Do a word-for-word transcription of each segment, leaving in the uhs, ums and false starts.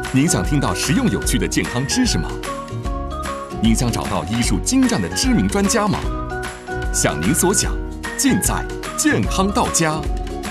您想听到实用有趣的健康知识吗？您想找到医术精湛的知名专家吗？想您所想，尽在健康到家。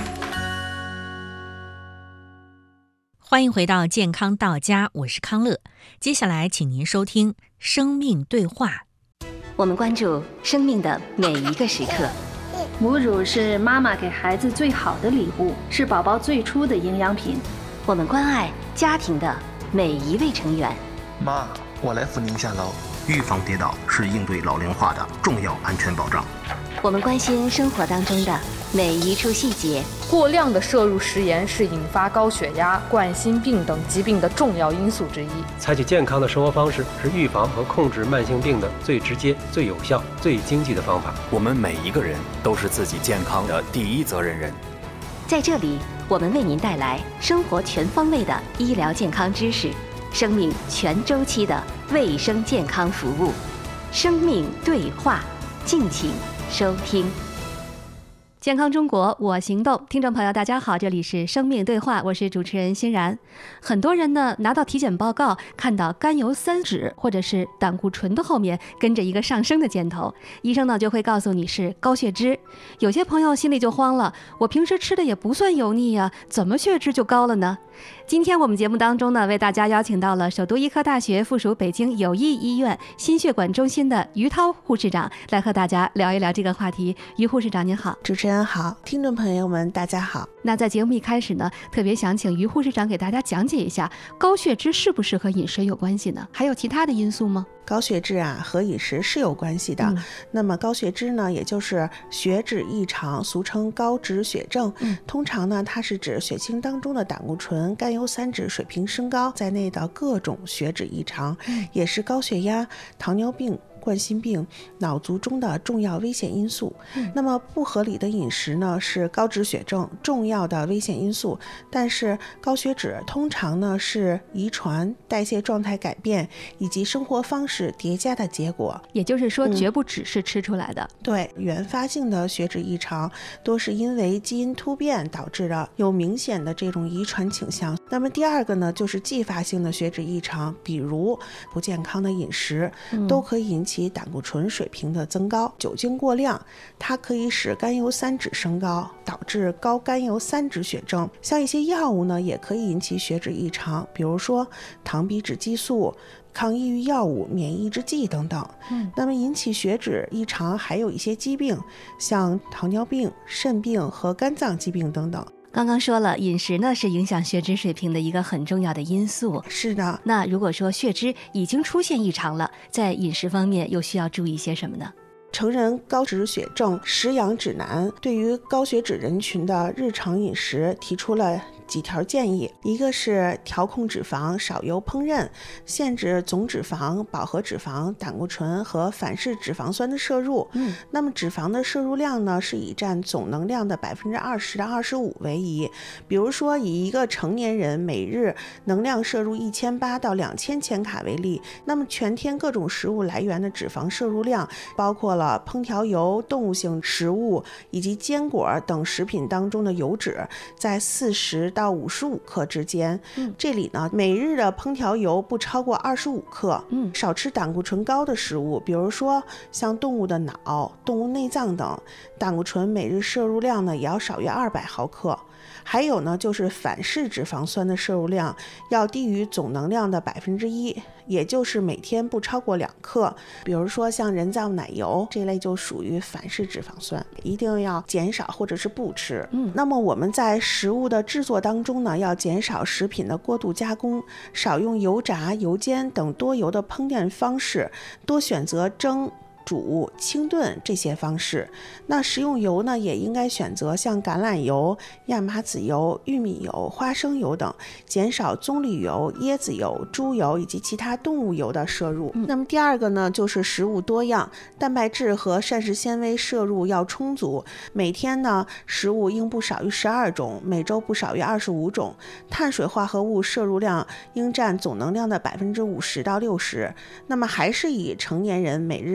欢迎回到健康到家，我是康乐。接下来请您收听生命对话。 我们关注生命的每一个时刻。 母乳是妈妈给孩子最好的礼物，是宝宝最初的营养品。 我们关爱家庭的每一位成员。 妈，我来扶您下楼。预防跌倒是应对老龄化的重要安全保障。 我们关心生活当中的每一处细节。 过量的摄入食盐是引发高血压、冠心病等疾病的重要因素之一。 采取健康的生活方式是预防和控制慢性病的最直接、最有效、最经济的方法。 我们每一个人都是自己健康的第一责任人。 在这里，我们为您带来生活全方位的医疗健康知识，生命全周期的卫生健康服务。生命对话，敬请收听。健康中国，我行动。听众朋友大家好，这里是生命对话，我是主持人欣然。很多人呢拿到体检报告，看到甘油三酯或者是胆固醇的后面跟着一个上升的箭头，医生呢就会告诉你是高血脂。有些朋友心里就慌了，我平时吃的也不算油腻啊，怎么血脂就高了呢？今天我们节目当中呢，为大家邀请到了首都医科大学附属北京友谊医院心血管中心的于涛护士长，来和大家聊一聊这个话题。于护士长您好。 主持人好，听众朋友们大家好。 那在节目一开始呢，特别想请于护士长给大家讲解一下，高血脂是不是和饮食有关系呢？还有其他的因素吗？ 高血脂啊和饮食是有关系的、嗯、那么高血脂呢也就是血脂异常，俗称高脂血症、嗯、通常呢它是指血清当中的胆固醇、甘油三酯水平升高在内的各种血脂异常、嗯、也是高血压、糖尿病、冠心病、脑卒中的重要危险因素、嗯、那么不合理的饮食呢是高脂血症重要的危险因素，但是高血脂通常呢是遗传、代谢状态改变以及生活方式叠加的结果， 也就是说绝不只是吃出来的、嗯、 对，原发性的血脂异常多是因为基因突变导致的，有明显的这种遗传倾向。那么第二个呢就是继发性的血脂异常，比如不健康的饮食、嗯、都可以引起胆固醇水平的增高，酒精过量它可以使甘油三酯升高，导致高甘油三酯血症。像一些药物呢也可以引起血脂异常，比如说糖皮质激素、抗抑郁药物、免疫抑制剂等等、嗯、那么引起血脂异常还有一些疾病，像糖尿病、肾病和肝脏疾病等等。 刚刚说了，饮食呢是影响血脂水平的一个很重要的因素。 是的。 那如果说血脂已经出现异常了，在饮食方面又需要注意些什么呢？ 成人高脂血症食养指南对于高血脂人群的日常饮食提出了几条建议，一个是调控脂肪，少油烹饪，限制总脂肪、饱和脂肪、胆固醇和反式脂肪酸的摄入。嗯，那么脂肪的摄入量呢，是以占总能量的百分之二十到二十五为宜。比如说，以一个成年人每日能量摄入一千八到两千千卡为例，那么全天各种食物来源的脂肪摄入量，包括了烹调油、动物性食物以及坚果等食品当中的油脂，在四十到五十五克之间、嗯、这里呢每日的烹调油不超过二十五克、嗯、少吃胆固醇高的食物，比如说像动物的脑、动物内脏等，胆固醇每日摄入量呢也要少于二百毫克。还有呢就是反式脂肪酸的摄入量要低于总能量的百分之一，也就是每天不超过两克。比如说像人造奶油这类就属于反式脂肪酸，一定要减少或者是不吃。嗯，那么我们在食物的制作当中呢，要减少食品的过度加工，少用油炸、油煎等多油的烹饪方式，多选择蒸、煮、清炖这些方式。那食用油呢也应该选择像橄榄油、亚麻籽油、玉米油、花生油等，减少棕榈油、椰子油、猪油以及其他动物油的摄入、嗯、那么第二个呢就是食物多样，蛋白质和膳食纤维摄入要充足，每天呢食物应不少于十二种，每周不少于二十五种，碳水化合物摄入量应占总能量的百分之五十到六十。那么还是以成年人每日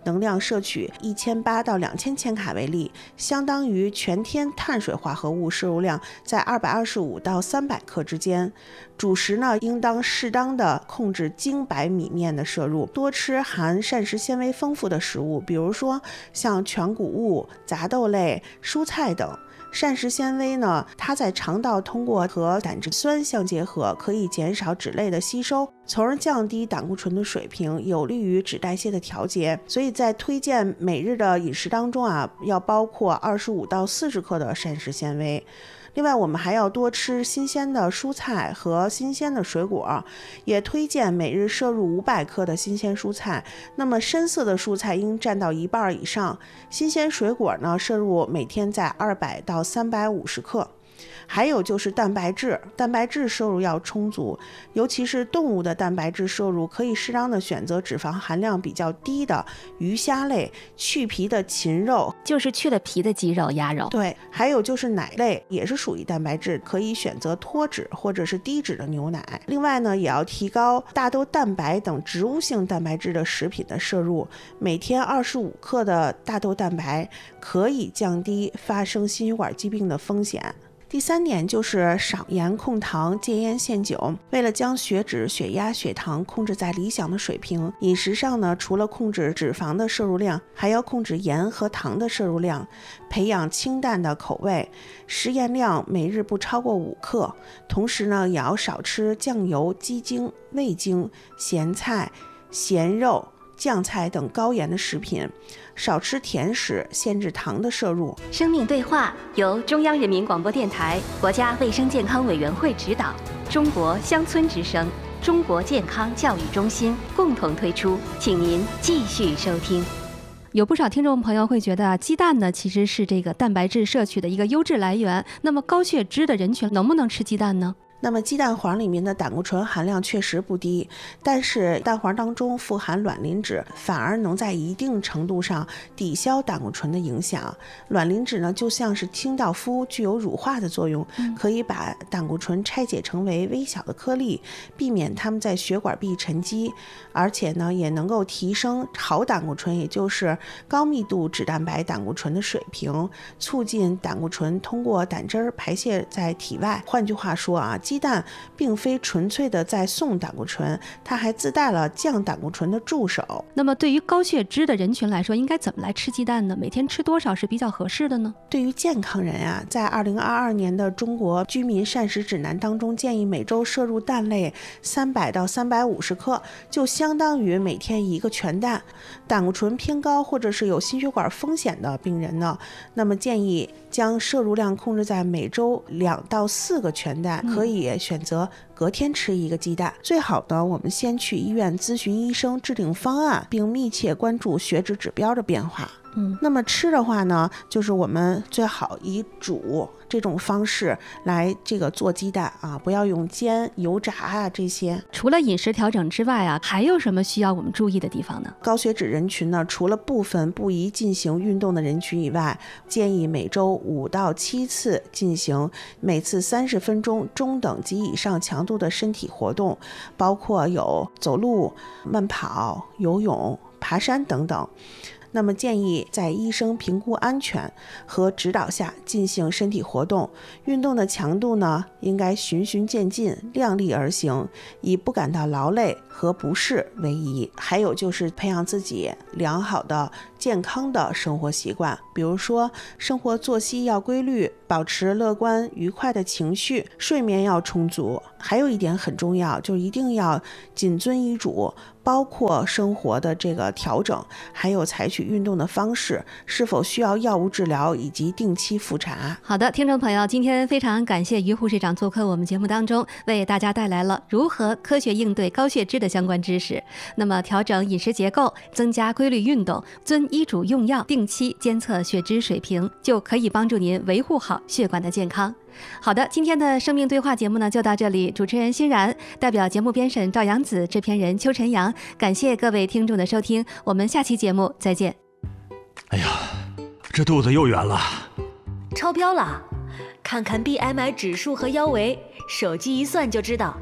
能量摄取一千八到两千千卡为例，相当于全天碳水化合物摄入量在二百二十五到三百克之间。主食呢，应当适当的控制精白米面的摄入，多吃含膳食纤维丰富的食物，比如说像全谷物、杂豆类、蔬菜等。膳食纤维呢，它在肠道通过和胆汁酸相结合，可以减少脂类的吸收，从而降低胆固醇的水平，有利于脂代谢的调节。所以在推荐每日的饮食当中啊，要包括二十五到四十克的膳食纤维。另外，我们还要多吃新鲜的蔬菜和新鲜的水果，也推荐每日摄入五百克的新鲜蔬菜。那么深色的蔬菜应占到一半以上，新鲜水果呢，摄入每天在二百到三百五十克。还有就是蛋白质，蛋白质摄入要充足，尤其是动物的蛋白质摄入，可以适当的选择脂肪含量比较低的鱼虾类、去皮的禽肉， 就是去了皮的鸡肉、鸭肉。 对，还有就是奶类，也是属于蛋白质，可以选择脱脂或者是低脂的牛奶。另外呢，也要提高大豆蛋白等植物性蛋白质的食品的摄入，每天二十五克的大豆蛋白可以降低发生心血管疾病的风险。第三点就是少盐控糖，戒烟限酒。为了将血脂、血压、血糖控制在理想的水平，饮食上呢，除了控制脂肪的摄入量，还要控制盐和糖的摄入量，培养清淡的口味，食盐量每日不超过五克。同时呢，也要少吃酱油、鸡精、味精、咸菜、咸肉、酱菜等高盐的食品，少吃甜食，限制糖的摄入。 生命对话由中央人民广播电台、国家卫生健康委员会指导，中国乡村之声、中国健康教育中心共同推出，请您继续收听。 有不少听众朋友会觉得啊，鸡蛋呢其实是这个蛋白质摄取的一个优质来源。那么高血脂的人群能不能吃鸡蛋呢？ 那么鸡蛋黄里面的胆固醇含量确实不低，但是蛋黄当中富含卵磷脂，反而能在一定程度上抵消胆固醇的影响。卵磷脂呢，就像是清道夫，具有乳化的作用，可以把胆固醇拆解成为微小的颗粒，避免它们在血管壁沉积，而且呢，也能够提升好胆固醇，也就是高密度脂蛋白胆固醇的水平，促进胆固醇通过胆汁儿排泄在体外。换句话说啊，鸡蛋并非纯粹的在送胆固醇，它还自带了降胆固醇的助手。 那么对于高血脂的人群来说，应该怎么来吃鸡蛋呢？每天吃多少是比较合适的呢？ 对于健康人啊，在二零二二年的中国居民膳食指南当中，建议每周摄入蛋类三百到三百五十克，就相当于每天一个全蛋。胆固醇偏高或者是有心血管风险的病人呢，那么建议将摄入量控制在每周两到四个全蛋，可以也选择隔天吃一个鸡蛋。最好呢，我们先去医院咨询医生，制定方案，并密切关注血脂指标的变化。嗯，那么吃的话呢，就是我们最好以煮这种方式来这个做鸡蛋啊，不要用煎、油炸啊这些。 除了饮食调整之外啊，还有什么需要我们注意的地方呢？ 高血脂人群呢，除了部分不宜进行运动的人群以外，建议每周五到七次进行每次三十分钟中等及以上强度的身体活动，包括有走路、慢跑、游泳、爬山等等。那么建议在医生评估安全和指导下进行身体活动，运动的强度呢，应该循序渐进，量力而行，以不感到劳累和不适为宜。还有就是培养自己良好的健康的生活习惯，比如说生活作息要规律，保持乐观愉快的情绪，睡眠要充足。还有一点很重要，就是一定要谨遵医嘱，包括生活的这个调整，还有采取运动的方式，是否需要药物治疗，以及定期复查。 好的，听众朋友，今天非常感谢于护士长做客我们节目当中，为大家带来了如何科学应对高血脂的相关知识。那么调整饮食结构，增加规律运动，遵医嘱用药，定期监测血脂水平，就可以帮助您维护好血管的健康。好的，今天的生命对话节目呢就到这里，主持人欣然，代表节目编审赵阳子，制片人邱晨阳，感谢各位听众的收听，我们下期节目再见。 哎呀，这肚子又圆了， 超标了，看看 B M I 指数和腰围，手机一算就知道。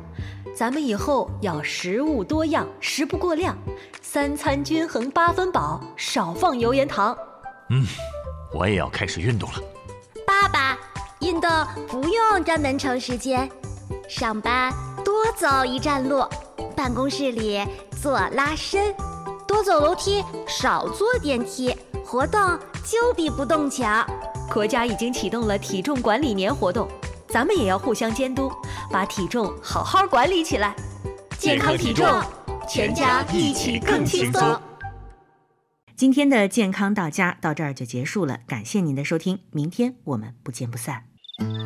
咱们以后要食物多样，食不过量，三餐均衡八分饱，少放油盐糖。 嗯，我也要开始运动了。 爸爸，运动不用专门抽时间，上班多走一站路，办公室里做拉伸，多走楼梯，少坐电梯，活动就比不动强。 国家已经启动了体重管理年活动，咱们也要互相监督，把体重好好管理起来。健康体重，全家一起更轻松。 今天的健康到家到这儿就结束了，感谢您的收听，明天我们不见不散。